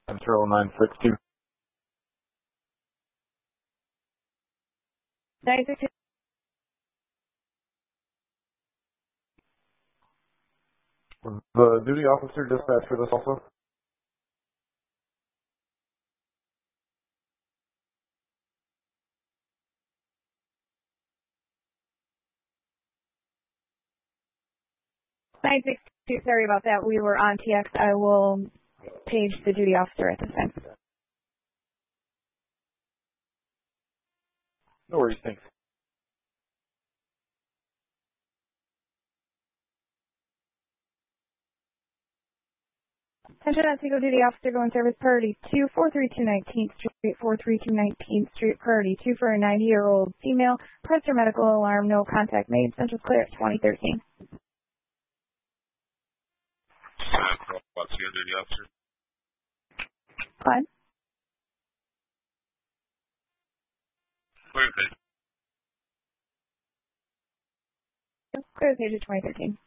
Central 962. 962. The duty officer dispatch for this also? Sorry about that. We were on TX. I will page the duty officer at this time. No worries, thanks. Attention Otsego duty officer going service priority 2, 432 19th Street, 432 19th Street, priority 2 for a 90-year-old female. Press her medical alarm, no contact made. Central clear at 2013. Duty officer. Clyde? Clear page. Clear the page at 2013.